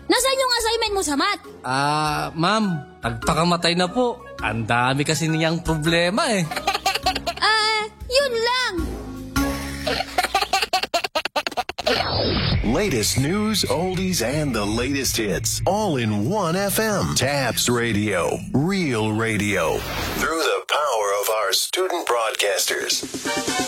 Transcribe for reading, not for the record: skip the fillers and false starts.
Nasaan yung assignment mo sa math? Ma'am, nagpakamatay na po. Ang dami kasi niyang problema eh. Yun lang. Latest news, oldies, and the latest hits. All in one FM. Tabs Radio. Real radio. Through the power of our student broadcasters.